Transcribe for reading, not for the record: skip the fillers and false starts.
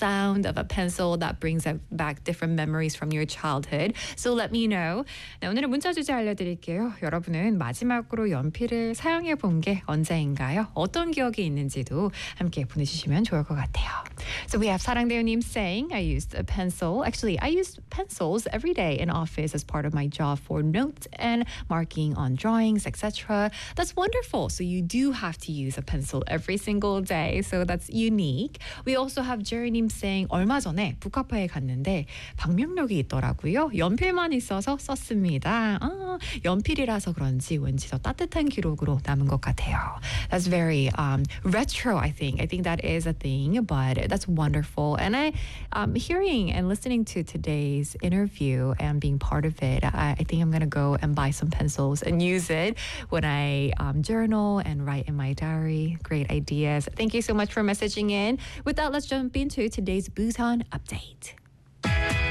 sound of a pencil that brings back different memories from your childhood. So let me know. 네, 오늘의 문자 주제 알려드릴게요. 여러분은 마지막으로 연필을 사용해 본 게 언제인가요? 어떤 기억이 있는지도 함께 보내주시면 좋을 것 같아요. So we have 사랑대우님 saying, I used a pencil. Actually, I used pencils every day in office as part of my job for notes and marking on drawings, etc. That's wonderful. So you do have to use a pencil every single day. So that's unique. We also have Jerry님 saying, 얼마 전에 북카페에 갔는데 방명록이 있더라고요. 연필만 있어서 썼습니다. 연필이라서 그런지 왠지 더 따뜻한 기록으로 남은 것 같아요. That's very retro, I think. I think that is a thing, but that's wonderful. And hearing and listening to today's interview and being part of it, I think I'm going to go and buy some pencils and use it when I journal and write in my diary. Great ideas. Thank you so much for messaging in. With that, let's jump into today's Busan update.